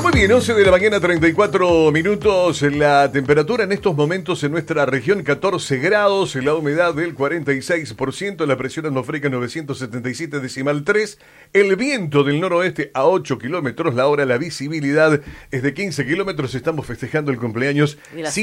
Muy bien, 11 de la mañana, 34 minutos. La temperatura en estos momentos en nuestra región, 14 grados. La humedad del 46%. La presión atmosférica 977,3. El viento del noroeste a 8 kilómetros la hora. La visibilidad es de 15 kilómetros. Estamos festejando el cumpleaños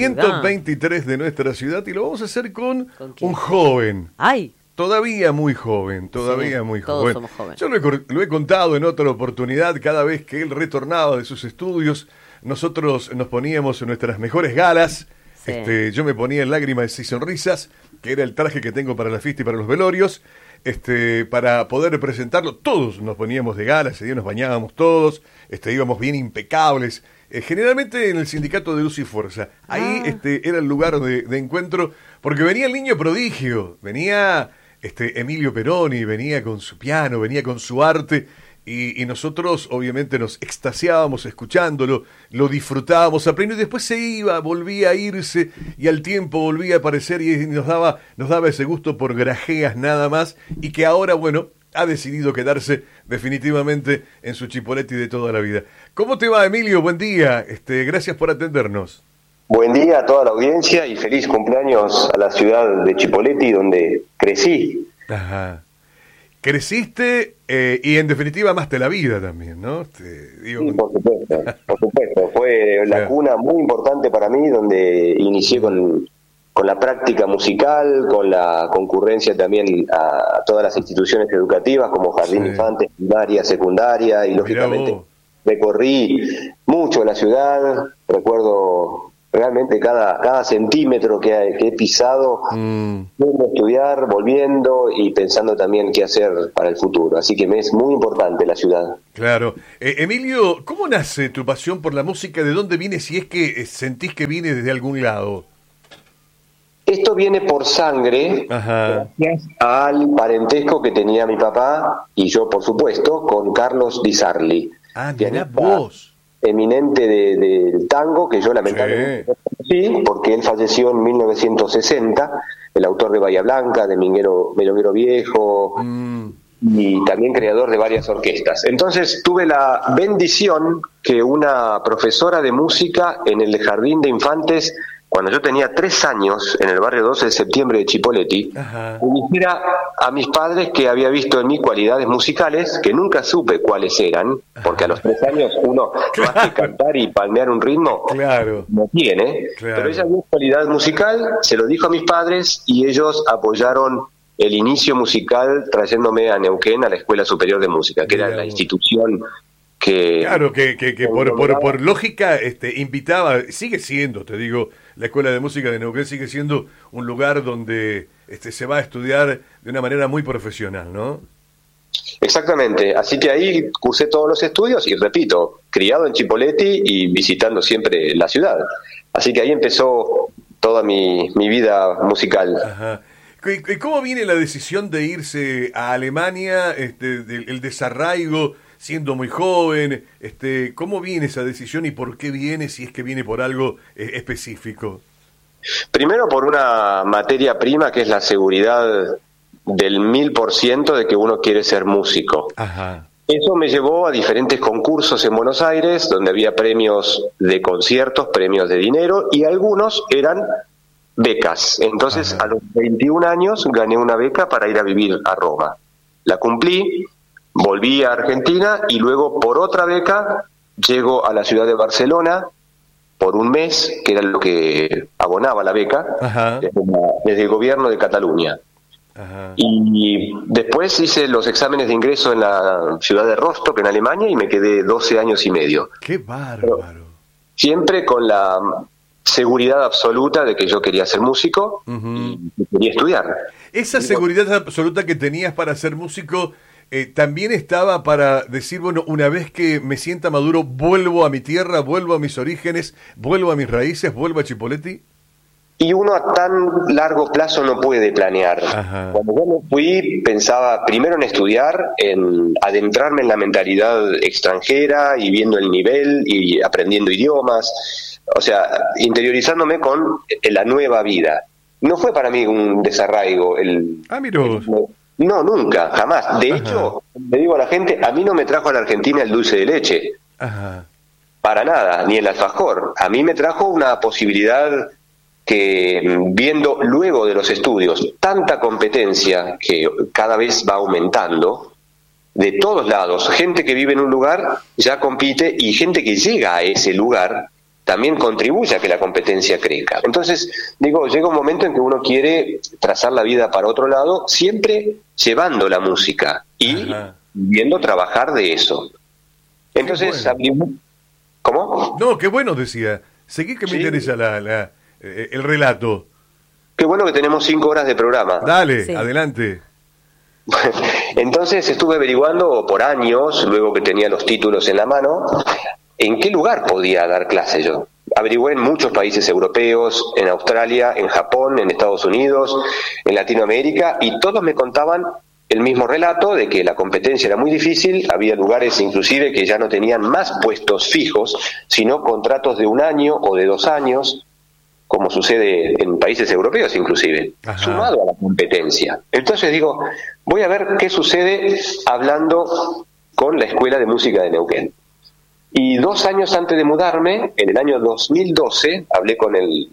123 de nuestra ciudad. Y lo vamos a hacer con un joven. ¡Ay! Todavía muy joven, muy todos joven. Somos jóvenes. Yo lo he contado en otra oportunidad, cada vez que él retornaba de sus estudios, nosotros nos poníamos en nuestras mejores galas. Sí. Yo me ponía en lágrimas y sonrisas, que era el traje que tengo para la fiesta y para los velorios, para poder presentarlo. Todos nos poníamos de gala, ese día nos bañábamos todos, íbamos bien impecables. Generalmente en el sindicato de Luz y Fuerza. Ahí era el lugar de encuentro, porque venía el niño prodigio, venía Emilio Peroni, venía con su piano, venía con su arte, y nosotros obviamente nos extasiábamos escuchándolo, lo disfrutábamos a pleno, y después se iba, volvía a irse, y al tiempo volvía a aparecer, y nos daba ese gusto por grajeas nada más, y que ahora, bueno, ha decidido quedarse definitivamente en su Chipoleti de toda la vida. ¿Cómo te va, Emilio? Buen día, gracias por atendernos. Buen día a toda la audiencia y feliz cumpleaños a la ciudad de Chipoleti, donde crecí. Ajá. Creciste y en definitiva amaste la vida también, ¿no? Sí, por supuesto. Fue la cuna muy importante para mí, donde inicié con la práctica musical, con la concurrencia también a todas las instituciones educativas, como Jardín de Infantes, primaria, secundaria, y lógicamente recorrí mucho la ciudad. Recuerdo realmente cada centímetro que he pisado, yendo a estudiar, volviendo y pensando también qué hacer para el futuro. Así que me es muy importante la ciudad. Claro. Emilio, ¿cómo nace tu pasión por la música? ¿De dónde viene, si es que sentís que viene desde algún lado? Esto viene por sangre, gracias al parentesco que tenía mi papá y yo, por supuesto, con Carlos Di Sarli. Mirá vos. Eminente del tango, que yo lamentablemente no conocí, porque él falleció en 1960, el autor de Bahía Blanca, de Milonguero Viejo, y también creador de varias orquestas. Entonces tuve la bendición que una profesora de música en el Jardín de Infantes, cuando yo tenía 3 años, en el barrio 12 de septiembre de Chipoleti, me dijera a mis padres que había visto en mí cualidades musicales que nunca supe cuáles eran, porque a los 3 años uno, más que cantar y palmear un ritmo, no tiene, pero ella vio cualidad musical, se lo dijo a mis padres y ellos apoyaron el inicio musical trayéndome a Neuquén, a la Escuela Superior de Música, que era la institución que... Claro, que por lógica invitaba, sigue siendo, te digo, la Escuela de Música de Neuquén sigue siendo un lugar donde se va a estudiar de una manera muy profesional, ¿no? Exactamente, así que ahí cursé todos los estudios y repito, criado en Chipoleti y visitando siempre la ciudad. Así que ahí empezó toda mi vida musical. Ajá. ¿Cómo viene la decisión de irse a Alemania, el desarraigo, siendo muy joven? ¿Cómo viene esa decisión y por qué viene, si es que viene por algo específico? Primero por una materia prima que es la seguridad del 1000% de que uno quiere ser músico. Ajá. Eso me llevó a diferentes concursos en Buenos Aires, donde había premios de conciertos, premios de dinero, y algunos eran becas. Entonces, a los 21 años gané una beca para ir a vivir a Roma. La cumplí, volví a Argentina y luego por otra beca llego a la ciudad de Barcelona por un mes, que era lo que abonaba la beca, desde el gobierno de Cataluña. Y después hice los exámenes de ingreso en la ciudad de Rostock, en Alemania, y me quedé 12 años y medio. ¡Qué bárbaro! Pero siempre con la seguridad absoluta de que yo quería ser músico y quería estudiar. Esa seguridad absoluta que tenías para ser músico también estaba para decir, bueno, una vez que me sienta maduro, vuelvo a mi tierra, vuelvo a mis orígenes, vuelvo a mis raíces, vuelvo a Chipoleti. Y uno a tan largo plazo no puede planear. Cuando yo me fui, pensaba primero en estudiar, en adentrarme en la mentalidad extranjera y viendo el nivel y aprendiendo idiomas, o sea, interiorizándome con la nueva vida. No fue para mí un desarraigo. No, nunca, jamás. De hecho, le digo a la gente, a mí no me trajo a la Argentina el dulce de leche. para nada, ni el alfajor. A mí me trajo una posibilidad que, viendo luego de los estudios tanta competencia que cada vez va aumentando, de todos lados, gente que vive en un lugar ya compite, y gente que llega a ese lugar también contribuye a que la competencia crezca. Entonces, digo, llega un momento en que uno quiere trazar la vida para otro lado, siempre llevando la música y viendo trabajar de eso. Entonces, bueno. ¿Cómo? No, qué bueno, decía. Seguí que me interesa el relato. Qué bueno que tenemos 5 horas de programa. Dale, adelante. Entonces estuve averiguando por años, luego que tenía los títulos en la mano, en qué lugar podía dar clase yo. Averigüé en muchos países europeos, en Australia, en Japón, en Estados Unidos, en Latinoamérica, y todos me contaban el mismo relato de que la competencia era muy difícil. Había lugares inclusive que ya no tenían más puestos fijos, sino contratos de 1 año o de 2 años, como sucede en países europeos inclusive, sumado a la competencia. Entonces digo, voy a ver qué sucede hablando con la Escuela de Música de Neuquén. Y 2 años antes de mudarme, en el año 2012, hablé con en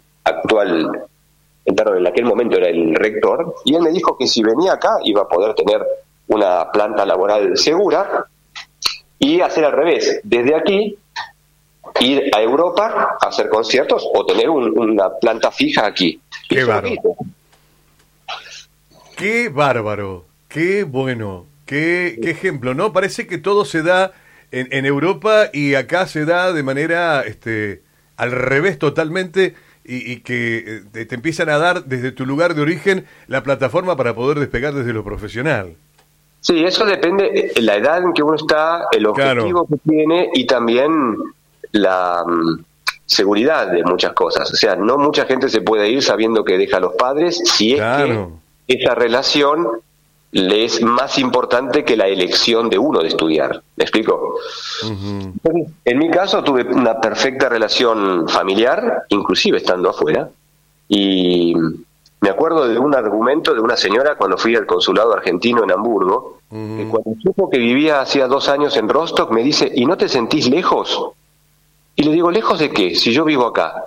aquel momento era el rector, y él me dijo que si venía acá iba a poder tener una planta laboral segura, y hacer al revés, desde aquí ir a Europa a hacer conciertos o tener una planta fija aquí. Qué bárbaro. Qué bárbaro, qué bueno, qué ejemplo, ¿no? Parece que todo se da en Europa y acá se da de manera al revés totalmente, y que te empiezan a dar desde tu lugar de origen la plataforma para poder despegar desde lo profesional. Sí, eso depende de la edad en que uno está, el objetivo que tiene y también la seguridad de muchas cosas. O sea, no mucha gente se puede ir sabiendo que deja a los padres si es que esa relación le es más importante que la elección de uno de estudiar. ¿Me explico? Entonces, en mi caso tuve una perfecta relación familiar, inclusive estando afuera, y me acuerdo de un argumento de una señora cuando fui al consulado argentino en Hamburgo, que cuando supo que vivía hacía 2 años en Rostock, me dice, ¿y no te sentís lejos? Y le digo, ¿lejos de qué? Si yo vivo acá.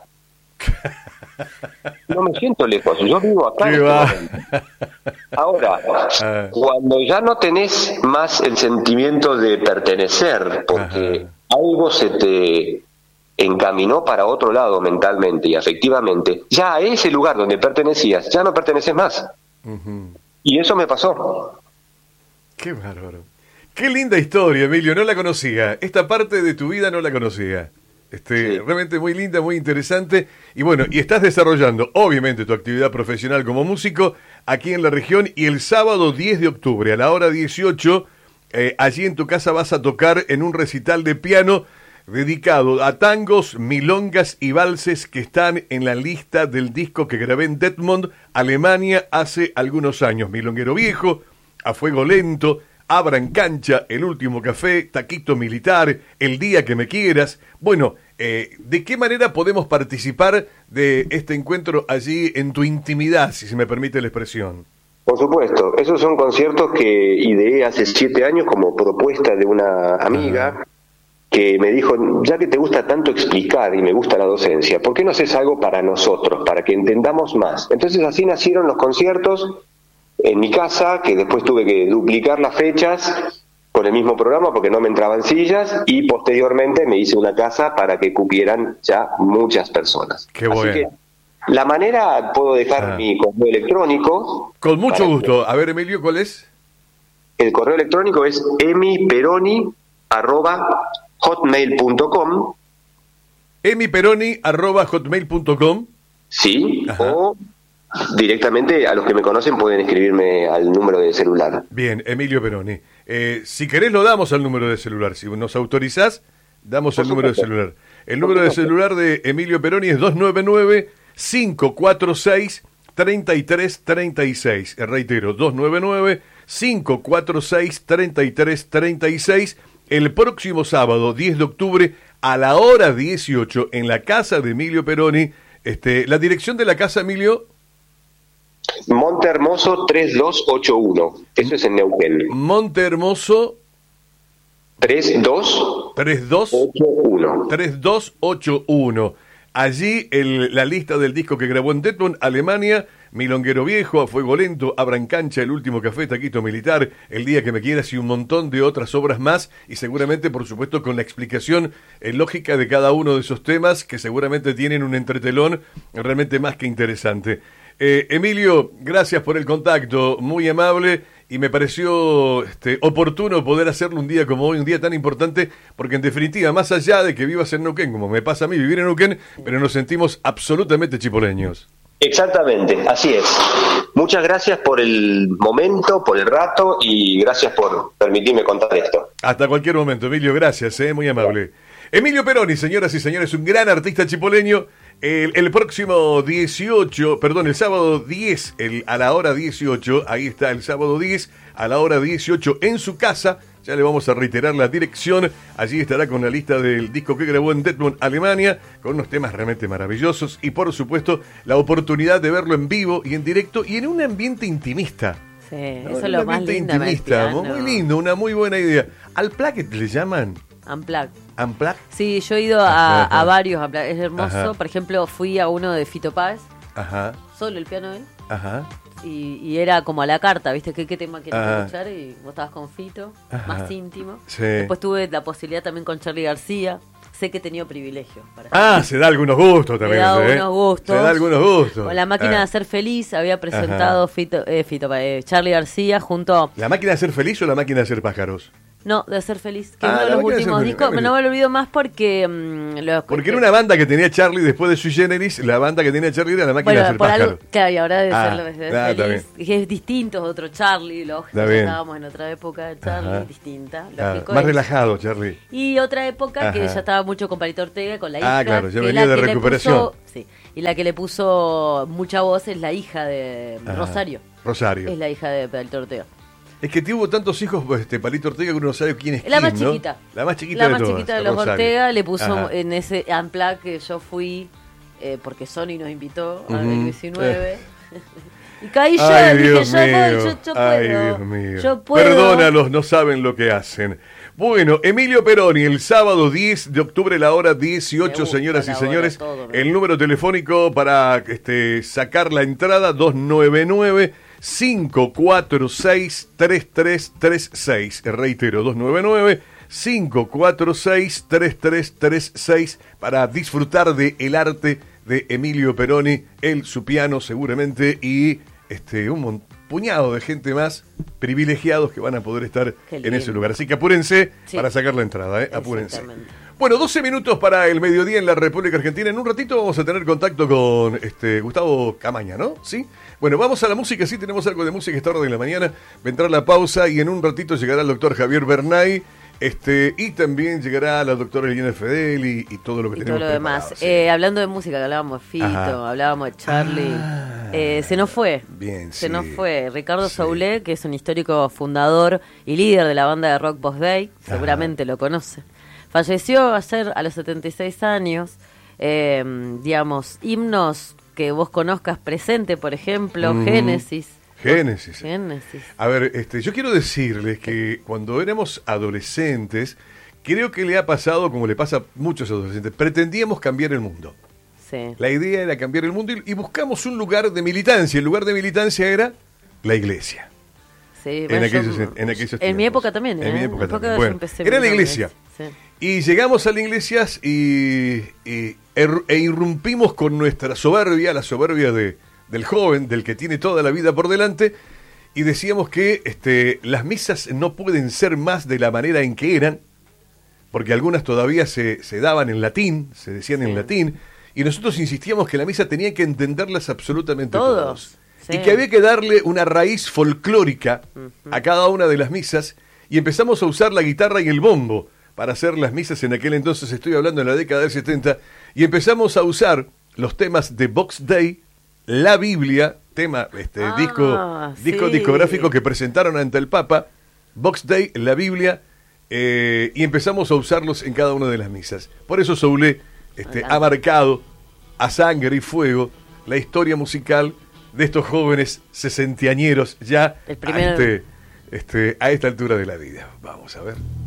No me siento lejos, yo vivo acá. Ahora, cuando ya no tenés más el sentimiento de pertenecer, porque algo se te encaminó para otro lado mentalmente y afectivamente, ya a ese lugar donde pertenecías, ya no perteneces más. Y eso me pasó. Qué bárbaro. Qué linda historia, Emilio, no la conocía. Esta parte de tu vida no la conocía. Realmente muy linda, muy interesante. Y bueno, y estás desarrollando obviamente tu actividad profesional como músico aquí en la región, y el sábado 10 de octubre a la hora 18 allí en tu casa vas a tocar en un recital de piano dedicado a tangos, milongas y valses que están en la lista del disco que grabé en Detmold, Alemania, hace algunos años. Milonguero Viejo, A Fuego Lento, Abran Cancha, El Último Café, Taquito Militar, El Día que Me Quieras. Bueno, ¿de qué manera podemos participar de este encuentro allí en tu intimidad, si se me permite la expresión? Por supuesto, esos son conciertos que ideé hace 7 años como propuesta de una amiga que me dijo, ya que te gusta tanto explicar y me gusta la docencia, ¿por qué no haces algo para nosotros, para que entendamos más? Entonces así nacieron los conciertos en mi casa, que después tuve que duplicar las fechas con el mismo programa porque no me entraban sillas, y posteriormente me hice una casa para que cupieran ya muchas personas. Qué bueno. Así que la manera, puedo dejar mi correo electrónico. Con mucho gusto. A ver, Emilio, ¿cuál es? El correo electrónico es emiperoni@hotmail.com. emiperoni@hotmail.com. Sí, o directamente a los que me conocen pueden escribirme al número de celular. Bien, Emilio Peroni. Si querés lo damos al número de celular. Si nos autorizás, damos el número de celular. El número de celular de Emilio Peroni es 299-546-3336. Reitero, 299-546-3336. El próximo sábado, 10 de octubre, a la hora 18, en la casa de Emilio Peroni. La dirección de la casa, Emilio... Monte Hermoso 3281. Eso es en Neuquén. Monte Hermoso 3281. 3281. 3281. Allí la lista del disco que grabó en Detmold, Alemania, Milonguero Viejo, A Fuego Lento, Abran Cancha, El Último Café, Taquito Militar, El Día que Me Quieras y un montón de otras obras más, y seguramente, por supuesto, con la explicación lógica de cada uno de esos temas, que seguramente tienen un entretelón realmente más que interesante. Emilio, gracias por el contacto, muy amable, y me pareció oportuno poder hacerlo un día como hoy, un día tan importante, porque en definitiva, más allá de que vivas en Neuquén, como me pasa a mí vivir en Neuquén, pero nos sentimos absolutamente chipoleños. Exactamente, así es. Muchas gracias por el momento, por el rato, y gracias por permitirme contar esto. Hasta cualquier momento, Emilio, gracias, muy amable. Emilio Peroni, señoras y señores, un gran artista chipoleño. El próximo 18, perdón, el sábado 10, a la hora 18, ahí está, el sábado 10, a la hora 18, en su casa. Ya le vamos a reiterar la dirección. Allí estará con la lista del disco que grabó en Detmold, Alemania, con unos temas realmente maravillosos y, por supuesto, la oportunidad de verlo en vivo y en directo y en un ambiente intimista. Sí, ¿no? eso es lo más lindo. Intimista, muy lindo, una muy buena idea. ¿Al placket le llaman? Unplugged. ¿Unplugged? Sí, yo he ido a varios Unplugged. Es hermoso. Ajá. Por ejemplo, fui a uno de Fito Páez. Ajá. Solo el piano de él. Ajá. Y era como a la carta, ¿viste? ¿Qué tema querés Ajá. escuchar? Y vos estabas con Fito, Ajá. más íntimo. Sí. Después tuve la posibilidad también con Charly García. Sé que he tenido privilegios. Para Se da algunos gustos también. Me da algunos gustos. Se da algunos gustos. Con La Máquina de Ser Feliz había presentado Charly García junto a... ¿La Máquina de Ser Feliz o La Máquina de Ser Pájaros? No, de Ser Feliz, que Ah, uno de La los Máquina de últimos Ser discos, Feliz. no me lo olvido más porque... Porque era una banda que tenía Charlie después de Sui Generis, la banda que tenía Charlie era La Máquina de Ser por Pájaros. algo, claro, y ahora debe ser de está Feliz, que es distinto, es otro Charlie, lógico, Está bien. estábamos en otra época de Charlie, Ajá. distinta, Ah, lógico. más es. relajado, Charlie. Y otra época que Ajá. ya estaba mucho con Palito Ortega, con la hija. Claro, ya que venía la de que le recuperación. puso- sí, y la que le puso mucha voz es la hija de Ajá. Rosario. Rosario. Es la hija de Palito Ortega. Es que tuvo tantos hijos, Palito Ortega, que uno no sabe quién es La quién, más ¿no? chiquita. La más chiquita La de más todas, chiquita de los Rosario. Ortega le puso Ajá. en ese Unplugged que yo fui, porque Sony nos invitó a Ujú. 2019. Y caí yo, Ay, dije, Dios yo voy, mío. yo Ay, puedo. Dios mío. Yo puedo. Perdónalos, no saben lo que hacen. Bueno, Emilio Peroni, el sábado 10 de octubre, la hora 18, Me gusta señoras y la hora, señores. todo, me El número telefónico para sacar la entrada, 299-546-3336. Reitero, 299-546-3336 para disfrutar de el arte de Emilio Peroni, él, su piano seguramente, y un puñado de gente más privilegiados que van a poder estar Qué en lindo. ese lugar. Así que apúrense Sí. para sacar la entrada, apúrense. Exactamente. Bueno, 12 minutos para el mediodía en la República Argentina. En un ratito vamos a tener contacto con Gustavo Camaña, ¿no? ¿Sí? Bueno, vamos a la música. Sí, tenemos algo de música esta hora de la mañana. Va a entrar la pausa y en un ratito llegará el doctor Javier Bernay. Y también llegará la doctora Eliana Fedel y todo lo que Y tenemos todo lo demás. preparado, sí. Hablando de música, que hablábamos de Fito, Ajá. hablábamos de Charlie. Se nos fue. Bien, Se sí. nos fue. Ricardo Sí. Soule, que es un histórico fundador y líder de la banda de rock Post Day, seguramente lo conoce. Falleció ayer a los 76 años. Digamos, himnos que vos conozcas presente, por ejemplo, Ujú. Génesis. Génesis. Génesis. A ver, yo quiero decirles que cuando éramos adolescentes, creo que le ha pasado como le pasa a muchos adolescentes, pretendíamos cambiar el mundo. Sí. La idea era cambiar el mundo y buscamos un lugar de militancia. El lugar de militancia era la iglesia. Sí, En bueno, aquellos en mi tiempos. época también. En mi época Después también. que yo Bueno, empecé era la mi iglesia. Sí. Y llegamos a la iglesia e irrumpimos con nuestra soberbia, la soberbia del joven, del que tiene toda la vida por delante, y decíamos que las misas no pueden ser más de la manera en que eran, porque algunas todavía se daban en latín, se decían en Sí. latín, y nosotros insistíamos que la misa tenía que entenderlas absolutamente Todos, todos. sí. Y que había que darle una raíz folclórica a cada una de las misas, y empezamos a usar la guitarra y el bombo para hacer las misas en aquel entonces, estoy hablando en la década del 70, y empezamos a usar los temas de Box Day, la Biblia, tema, disco sí. discográfico que presentaron ante el Papa, Box Day, la Biblia, y empezamos a usarlos en cada una de las misas. Por eso Soule ha marcado a sangre y fuego la historia musical de estos jóvenes sesentiañeros ya El primer- a esta altura de la vida. Vamos a ver.